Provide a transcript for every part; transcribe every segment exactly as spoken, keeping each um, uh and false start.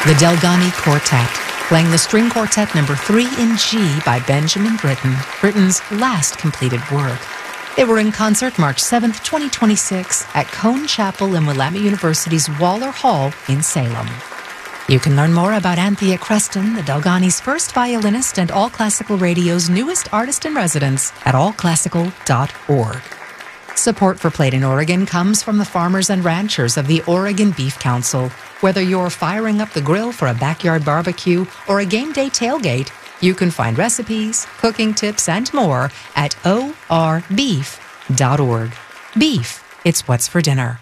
The Delgany Quartet, playing the string quartet number three in G by Benjamin Britten, Britten's last completed work. They were in concert March seventh, twenty twenty-six at Cone Chapel in Willamette University's Waller Hall in Salem. You can learn more about Anthea Creston, the Delgany's first violinist and All Classical Radio's newest artist-in-residence at all classical dot org. Support for Played in Oregon comes from the farmers and ranchers of the Oregon Beef Council. Whether you're firing up the grill for a backyard barbecue or a game day tailgate, you can find recipes, cooking tips, and more at O R beef dot org. Beef, it's what's for dinner.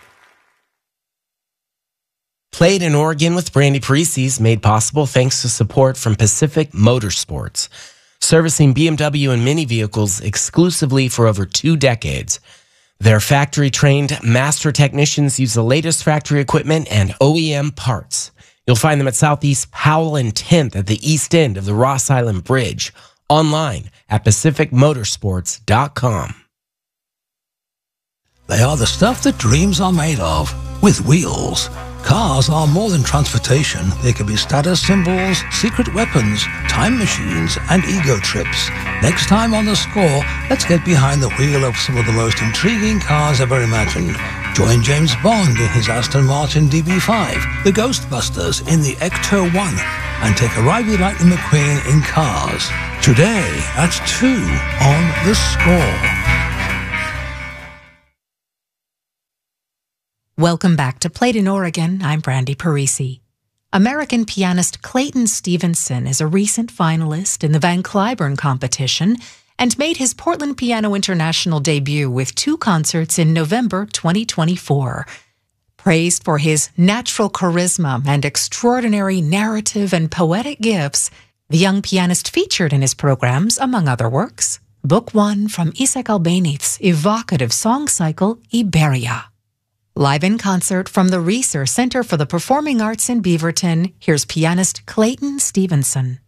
Played in Oregon with Brandy Parisi is made possible thanks to support from Pacific Motorsports, servicing B M W and Mini vehicles exclusively for over two decades. Their factory-trained master technicians use the latest factory equipment and O E M parts. You'll find them at Southeast Powell and tenth at the east end of the Ross Island Bridge. Online at pacific motorsports dot com. They are the stuff that dreams are made of, with wheels. Cars are more than transportation. They can be status symbols, secret weapons, time machines, and ego trips. Next time on The Score, let's get behind the wheel of some of the most intriguing cars ever imagined. Join James Bond in his Aston Martin D B five, the Ghostbusters in the Ecto one, and take a ride with Lightning McQueen in Cars. Today at two on The Score. Welcome back to Played in Oregon. I'm Brandy Parisi. American pianist Clayton Stevenson is a recent finalist in the Van Cliburn competition and made his Portland Piano International debut with two concerts in November twenty twenty-four. Praised for his natural charisma and extraordinary narrative and poetic gifts, the young pianist featured in his programs, among other works, Book One from Isaac Albéniz's evocative song cycle, Iberia. Live in concert from the Reser Center for the Performing Arts in Beaverton, here's pianist Clayton Stevenson.